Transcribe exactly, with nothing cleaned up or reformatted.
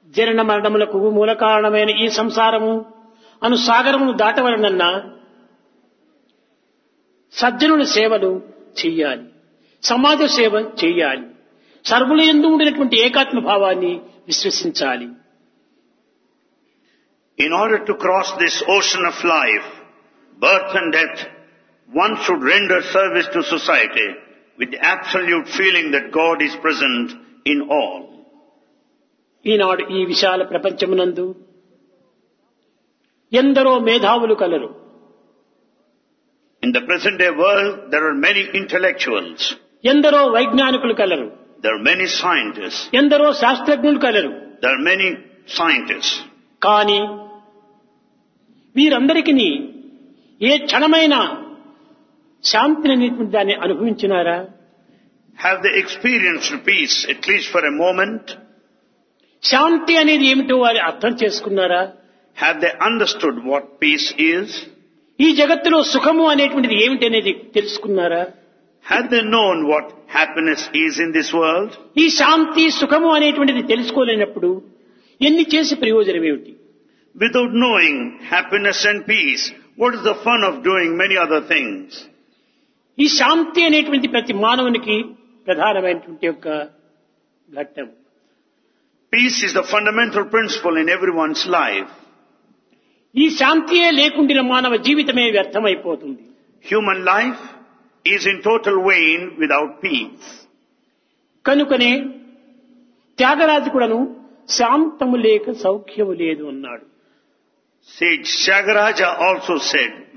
జనన మరణములకు మూల కారణమైన ఈ సంసారము అను సాగరమును దాటవలనన్నా సజ్జనుల సేవలు చెయ్యాలి, సమాజ సేవ చెయ్యాలి, సర్వుల యందు ఉండినటువంటి ఏకాత్మ భావాన్ని విశ్వసించాలి. In order to cross this ocean of life, birth and death, one should render service to society with the absolute feeling that God is present in all. ఈనాడు ఈ విశాల ప్రపంచమునందు ఎందరో మేధావులు colour. In the present day world, there are many intellectuals. ఎందరో వైజ్ఞానికులు colour. There are many scientists. ఎందరో శాస్త్రజ్ఞులు colour. There are many scientists. కానీ వీరందరికీ ఏ క్షణమైన శాంతిని అనేటువంటి దాన్ని అనుభవించినారా? Have they experienced peace at least for a moment? శాంతి అనేది ఏమిటో వారు అర్థం చేసుకున్నారా? Have they understood what peace is? ఈ జగత్తులో సుఖము అనేటువంటిది ఏమిటి అనేది తెలుసుకున్నారా? Have they known what happiness is in this world? ఈ శాంతి సుఖము అనేటువంటిది తెలుసుకోలేనప్పుడు ఎన్ని చేసి ప్రయోజనం ఏమిటి? Without knowing happiness and peace, what is the fun of doing many other things? ఈ శాంతి అనేటువంటి ప్రతి మానవునికి ప్రధానమైనటువంటి యొక్క ఘట్టం. Peace is the fundamental principle in everyone's life. ఈ శాంతియే లేకుండిన మానవ జీవితమే వ్యర్థమైపోతుంది. Human life is in total vain without peace. కనుకనే త్యాగరాజు కూడాను శాంతము లేక సౌఖ్యము లేదు అన్నాడు. Sage Tyagaraja also said,